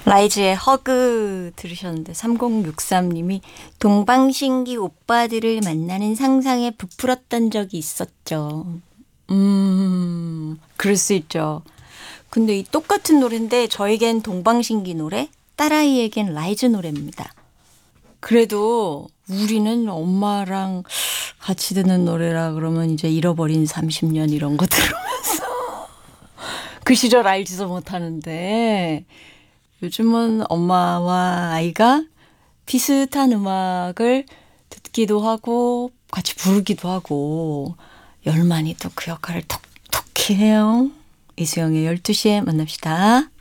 라이즈의 허그 들으셨는데 3063님이 동방신기 오빠들을 만나는 상상에 부풀었던 적이 있었죠. 그럴 수 있죠. 근데 이 똑같은 노래인데 저에겐 동방신기 노래, 딸아이에겐 라이즈 노래입니다. 그래도 우리는 엄마랑 같이 듣는 노래라 그러면 이제 잃어버린 30년 이런 거 들으면서 그 시절 알지도 못하는데 요즘은 엄마와 아이가 비슷한 음악을 듣기도 하고 같이 부르기도 하고 열만이 또 그 역할을 톡톡히 해요. 이수영의 12시에 만납시다.